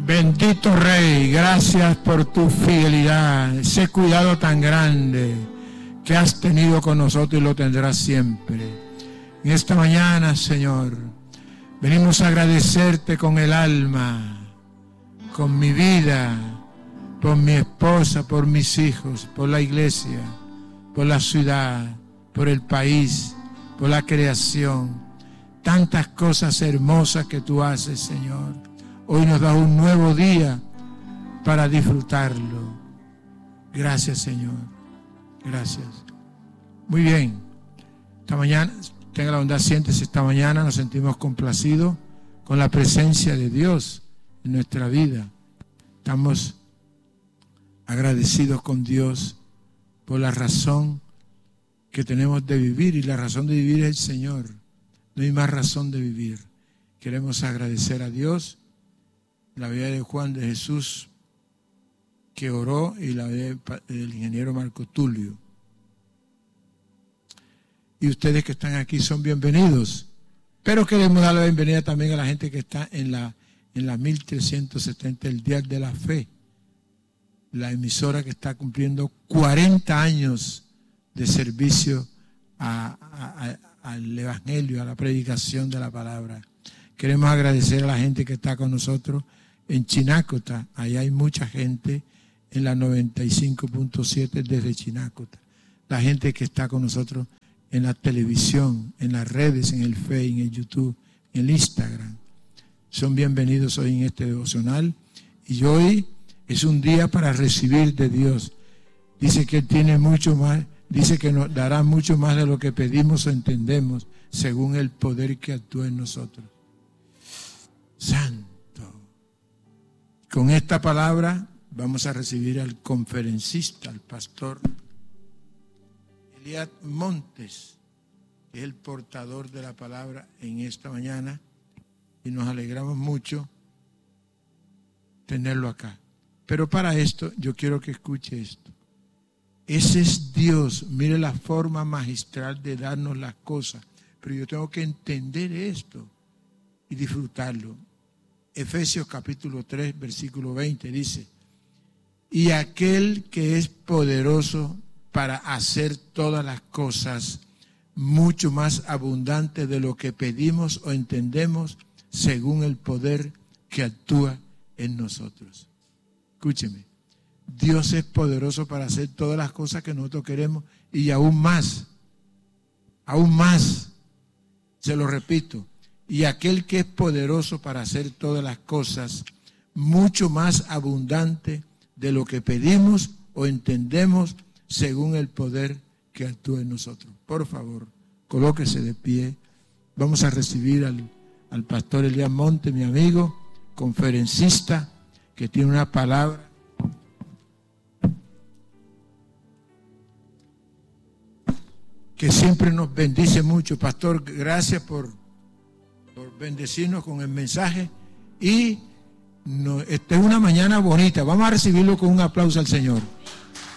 Bendito Rey, gracias por tu fidelidad, ese cuidado tan grande que has tenido con nosotros y lo tendrás siempre. En esta mañana, Señor, venimos a agradecerte con el alma, con mi vida, por mi esposa, por mis hijos, por la iglesia, por la ciudad, por el país, por la creación. Tantas cosas hermosas que tú haces, Señor. Hoy nos da un nuevo día para disfrutarlo. Gracias, Señor. Gracias. Muy bien. Esta mañana, tenga la bondad, siéntese. Esta mañana nos sentimos complacidos con la presencia de Dios en nuestra vida. Estamos agradecidos con Dios por la razón que tenemos de vivir, y la razón de vivir es el Señor. No hay más razón de vivir. Queremos agradecer a Dios. La vida de Juan de Jesús, que oró, y la vida del ingeniero Marco Tulio. Y ustedes que están aquí son bienvenidos. Pero queremos dar la bienvenida también a la gente que está en la 1370, el Día de la Fe. La emisora que está cumpliendo 40 años de servicio al Evangelio, a la predicación de la palabra. Queremos agradecer a la gente que está con nosotros en Chinácota. Allá hay mucha gente en la 95.7 desde Chinácota. La gente que está con nosotros en la televisión, en las redes, en el Facebook, en el YouTube, en el Instagram. Son bienvenidos hoy en este devocional. Y hoy es un día para recibir de Dios. Dice que Él tiene mucho más, dice que nos dará mucho más de lo que pedimos o entendemos, según el poder que actúa en nosotros. Santo. Con esta palabra vamos a recibir al conferencista, al pastor Eliad Montes, que es el portador de la palabra en esta mañana, y nos alegramos mucho tenerlo acá. Pero para esto yo quiero que escuche esto. Ese es Dios. Mire la forma magistral de darnos las cosas, pero yo tengo que entender esto y disfrutarlo. Efesios capítulo 3, versículo 20 dice: y aquel que es poderoso para hacer todas las cosas mucho más abundante de lo que pedimos o entendemos, según el poder que actúa en nosotros. Escúcheme, Dios es poderoso para hacer todas las cosas que nosotros queremos y aún más, se lo repito. Y aquel que es poderoso para hacer todas las cosas mucho más abundante de lo que pedimos o entendemos, según el poder que actúa en nosotros. Por favor, colóquese de pie. Vamos a recibir al pastor Eliad Montes, mi amigo, conferencista, que tiene una palabra que siempre nos bendice mucho. Pastor, gracias por bendecirnos con el mensaje. Y esta es una mañana bonita. Vamos a recibirlo con un aplauso al Señor.